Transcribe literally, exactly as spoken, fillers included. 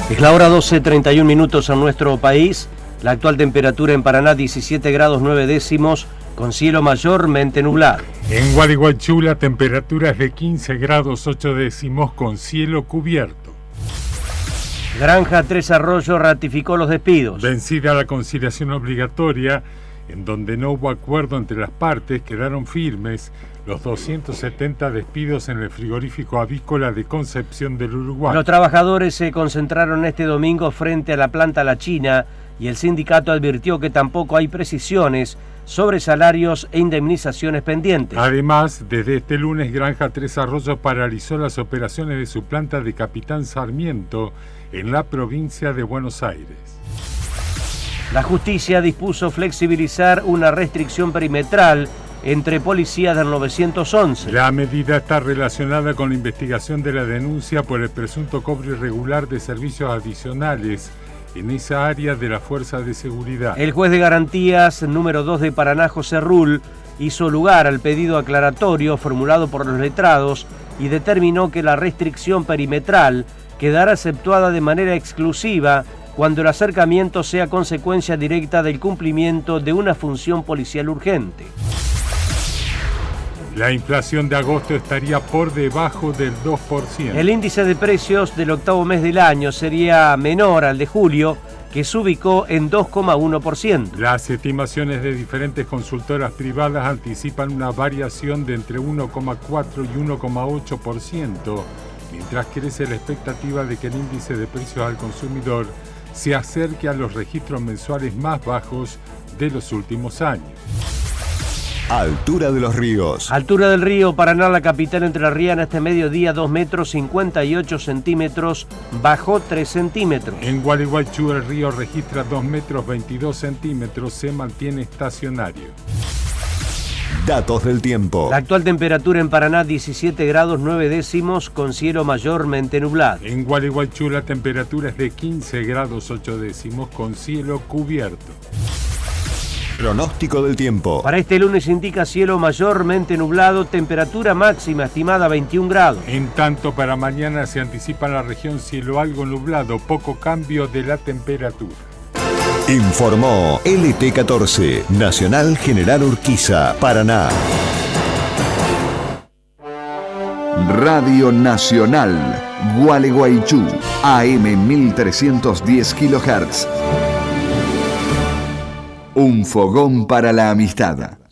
Es la hora doce, treinta y un minutos en nuestro país. La actual temperatura en Paraná, diecisiete grados nueve décimos, con cielo mayormente nublado. En Gualeguaychú la temperatura es de quince grados ocho décimos, con cielo cubierto. Granja Tres Arroyos ratificó los despidos. Vencida la conciliación obligatoria, en donde no hubo acuerdo entre las partes, quedaron firmes los doscientos setenta despidos en el frigorífico avícola de Concepción del Uruguay. Los trabajadores se concentraron este domingo frente a la planta La China y el sindicato advirtió que tampoco hay precisiones sobre salarios e indemnizaciones pendientes. Además, desde este lunes Granja Tres Arroyos paralizó las operaciones de su planta de Capitán Sarmiento en la provincia de Buenos Aires. La justicia dispuso flexibilizar una restricción perimetral entre policías del nueve once. La medida está relacionada con la investigación de la denuncia por el presunto cobro irregular de servicios adicionales en esa área de la Fuerza de Seguridad. El juez de garantías número dos de Paraná, José Rull, hizo lugar al pedido aclaratorio formulado por los letrados y determinó que la restricción perimetral quedará exceptuada de manera exclusiva cuando el acercamiento sea consecuencia directa del cumplimiento de una función policial urgente. La inflación de agosto estaría por debajo del dos por ciento. El índice de precios del octavo mes del año sería menor al de julio, que se ubicó en dos coma uno por ciento. Las estimaciones de diferentes consultoras privadas anticipan una variación de entre uno coma cuatro y uno coma ocho por ciento, mientras crece la expectativa de que el índice de precios al consumidor se acerque a los registros mensuales más bajos de los últimos años. Altura de los ríos. Altura del río Paraná, la capital entrerriana, este mediodía dos metros cincuenta y ocho centímetros, bajó tres centímetros. En Gualeguaychú el río registra dos metros veintidós centímetros, se mantiene estacionario. Datos del tiempo. La actual temperatura en Paraná, diecisiete grados nueve décimos, con cielo mayormente nublado. En Gualeguaychú la temperatura es de quince grados ocho décimos, con cielo cubierto. Pronóstico del tiempo. Para este lunes indica cielo mayormente nublado, temperatura máxima estimada veintiún grados. En tanto, para mañana se anticipa en la región cielo algo nublado, poco cambio de la temperatura. Informó L T catorce, Nacional General Urquiza, Paraná. Radio Nacional, Gualeguaychú, A M mil trescientos diez kilohertz. Un fogón para la amistad.